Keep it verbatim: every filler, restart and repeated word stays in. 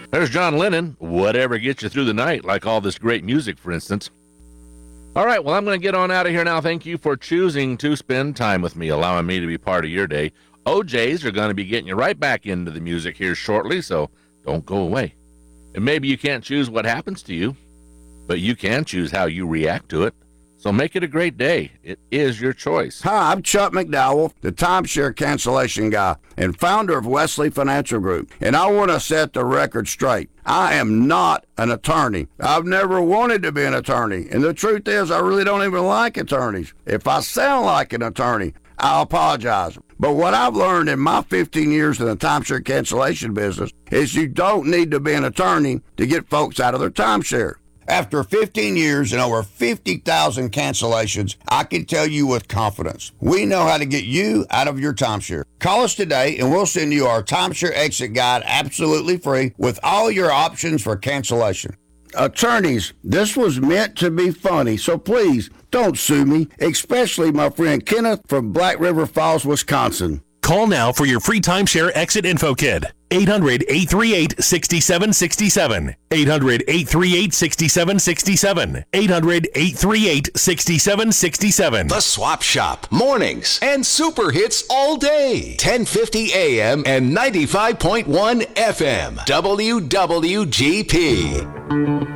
There's John Lennon, whatever gets you through the night, like all this great music, for instance. All right, well, I'm going to get on out of here now. Thank you for choosing to spend time with me, allowing me to be part of your day. O Js are going to be getting you right back into the music here shortly, so don't go away. And maybe you can't choose what happens to you, but you can choose how you react to it. So make it a great day. It is your choice. Hi, I'm Chuck McDowell, the timeshare cancellation guy and founder of Wesley Financial Group. And I want to set the record straight. I am not an attorney. I've never wanted to be an attorney. And the truth is, I really don't even like attorneys. If I sound like an attorney, I apologize. But what I've learned in my fifteen years in the timeshare cancellation business is you don't need to be an attorney to get folks out of their timeshare. After fifteen years and over fifty thousand cancellations, I can tell you with confidence, we know how to get you out of your timeshare. Call us today and we'll send you our timeshare exit guide absolutely free with all your options for cancellation. Attorneys, this was meant to be funny, so please don't sue me, especially my friend Kenneth from Black River Falls, Wisconsin. Call now for your free timeshare exit info kit. eight hundred, eight three eight, six seven six seven. eight hundred, eight three eight, six seven six seven. eight hundred, eight three eight, six seven six seven. The Swap Shop, mornings and super hits all day. ten fifty A M and ninety-five point one F M. W W G P.